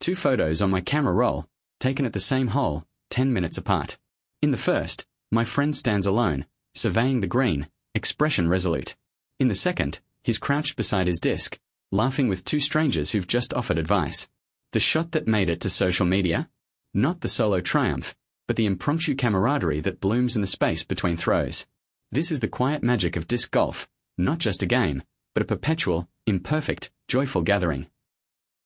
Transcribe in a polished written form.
Two photos on my camera roll, taken at the same hole, 10 minutes apart. In the first, my friend stands alone, surveying the green, expression resolute. In the second, he's crouched beside his disc, laughing with two strangers who've just offered advice. The shot that made it to social media? Not the solo triumph, but the impromptu camaraderie that blooms in the space between throws. This is the quiet magic of disc golf, not just a game, but a perpetual, imperfect, joyful gathering.